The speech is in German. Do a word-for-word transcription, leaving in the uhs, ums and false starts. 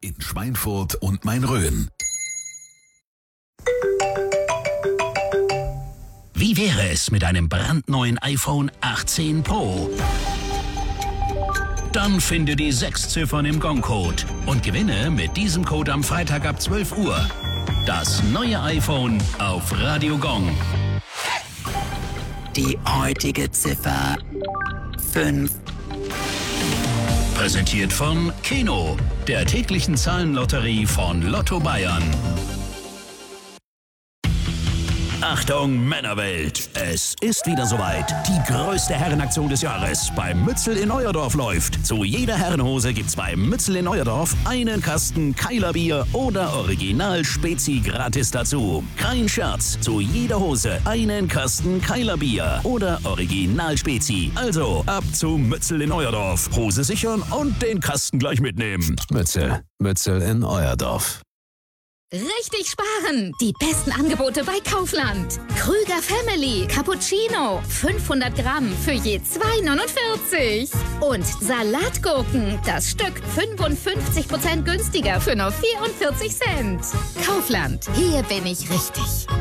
in Schweinfurt und Main-Rhön. Wie wäre es mit einem brandneuen iPhone achtzehn Pro? Dann finde die sechs Ziffern im Gong-Code und gewinne mit diesem Code am Freitag ab zwölf Uhr das neue iPhone auf Radio Gong. Die heutige Ziffer fünf. Präsentiert von Keno, der täglichen Zahlenlotterie von Lotto Bayern. Achtung Männerwelt, es ist wieder soweit. Die größte Herrenaktion des Jahres beim Mützel in Euerdorf läuft. Zu jeder Herrenhose gibt's beim Mützel in Euerdorf einen Kasten Keiler Bier oder Original Spezi gratis dazu. Kein Scherz, zu jeder Hose einen Kasten Keiler Bier oder Original Spezi. Also ab zu Mützel in Euerdorf. Hose sichern und den Kasten gleich mitnehmen. Mützel, Mützel in Euerdorf. Richtig sparen! Die besten Angebote bei Kaufland. Krüger Family Cappuccino. fünfhundert Gramm für je zwei neunundvierzig. Und Salatgurken. Das Stück fünfundfünfzig Prozent günstiger für nur vierundvierzig Cent. Kaufland. Hier bin ich richtig.